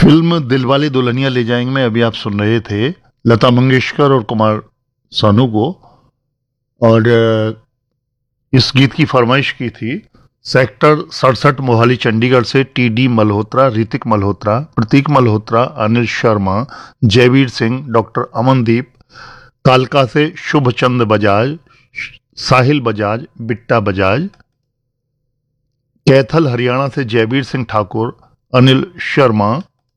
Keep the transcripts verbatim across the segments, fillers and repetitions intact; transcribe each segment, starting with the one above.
Film Dilwale Dulhania ले जाएंगे में अभी आप सुन रहे थे लता मंगेशकर और कुमार सानू को। और अ, इस गीत की फरमाइश की थी सेक्टर सड़सठ मोहाली चंडीगढ़ से टी डी मल्होत्रा, ऋतिक मल्होत्रा, प्रतीक मल्होत्रा, अनिल शर्मा, जयवीर सिंह, डॉक्टर अमनदीप, कालका से शुभचंद बजाज, साहिल बजाज, बिट्टा बजाज, कैथल हरियाणा से जयवीर सिंह ठाकुर, अनिल शर्मा,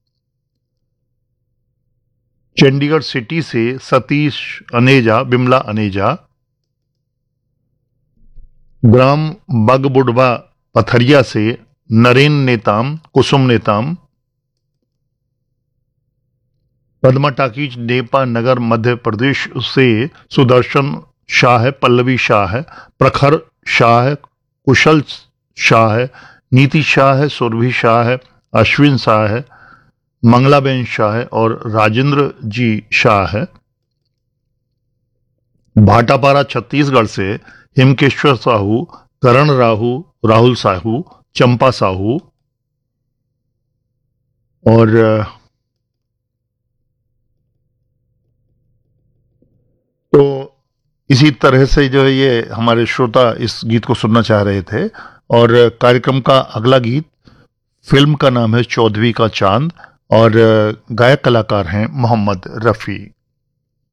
चंडीगढ़ सिटी से सतीश अनेजा, बिमला अनेजा, ग्राम बगबुडवा पथरिया से नरेन नेताम, कुसुम नेताम, पद्मा टाकीज नेपा नगर मध्य प्रदेश से सुदर्शन शाह है, पल्लवी शाह है, प्रखर शाह है, कुशल शाह है, नीति शाह है, सुरभि शाह है, अश्विन शाह है, मंगलाबेन शाह है और राजेंद्र जी शाह है। भाटापारा छत्तीसगढ़ से हिमकेश्वर साहू, करण राहू, राहुल साहू, चंपा साहू और तो इसी तरह से जो है ये हमारे श्रोता इस गीत को सुनना चाह रहे थे। और कार्यक्रम का अगला गीत, फिल्म का नाम है चौदहवीं का चांद और गायक कलाकार हैं मोहम्मद रफ़ी।